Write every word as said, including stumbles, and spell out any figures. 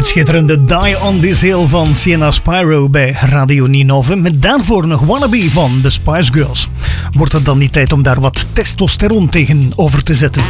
Schitterende Die on This Hill van Sienna Spyro bij Radio Ninove. Met daarvoor nog Wannabe van The Spice Girls. Wordt het dan niet tijd om daar wat testosteron tegen over te zetten?